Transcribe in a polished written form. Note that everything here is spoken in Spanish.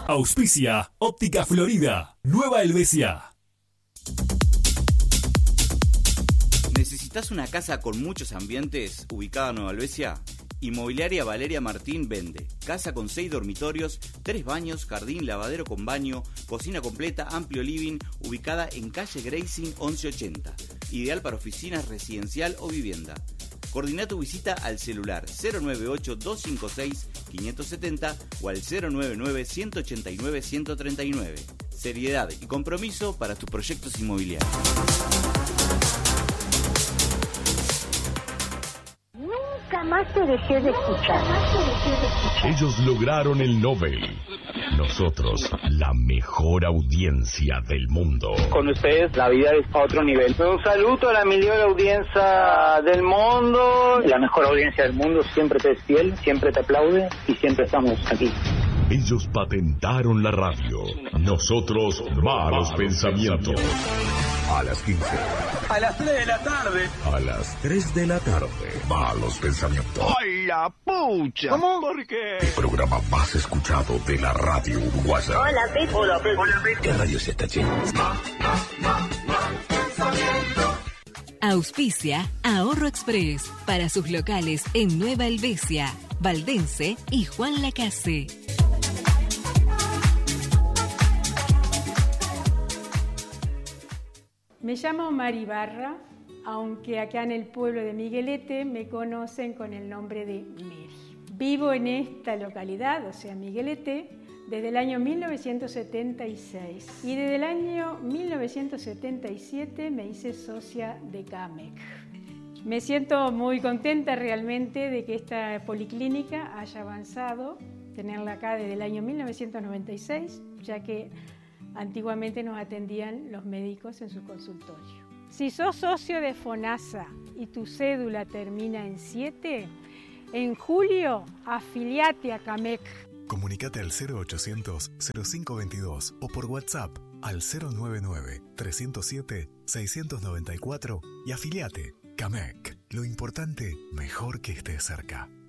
Auspicia Óptica Florida, Nueva Helvecia. ¿Necesitas una casa con muchos ambientes ubicada en Nueva Helvecia? Inmobiliaria Valeria Martín vende. Casa con 6 dormitorios, 3 baños, jardín, lavadero con baño, cocina completa, amplio living, ubicada en calle Gracing 1180. Ideal para oficinas, residencial o vivienda. Coordina tu visita al celular 098-256-570 o al 099-189-139. Seriedad y compromiso para tus proyectos inmobiliarios. Nunca más te dejé de escuchar. Ellos lograron el Nobel. Nosotros, la mejor audiencia del mundo. Con ustedes la vida es a otro nivel. Un saludo a la mejor audiencia del mundo. La mejor audiencia del mundo siempre te es fiel, siempre te aplaude y siempre estamos aquí. Ellos patentaron la radio. Nosotros, malos pensamientos. A las 15. A las 3 de la tarde. A las 3 de la tarde. Malos pensamientos. ¡Ay, la pucha! ¿Cómo? ¿Por qué? El programa más escuchado de la radio uruguaya. Hola, Pete. Hola, Pepe. ¿Qué radio es esta, che? Auspicia Ahorro Express para sus locales en Nueva Helvecia, Valdense y Juan Lacase. Me llamo Mari Barra, aunque acá en el pueblo de Miguelete me conocen con el nombre de Mary. Vivo en esta localidad, o sea, Miguelete, desde el año 1976 y desde el año 1977 me hice socia de CAMEC. Me siento muy contenta realmente de que esta policlínica haya avanzado, tenerla acá desde el año 1996, ya que antiguamente nos atendían los médicos en su consultorio. Si sos socio de FONASA y tu cédula termina en 7, en julio afiliate a CAMEC. Comunicate al 0800-0522 o por WhatsApp al 099-307-694 y afiliate. CAMEC. Lo importante, mejor que estés cerca.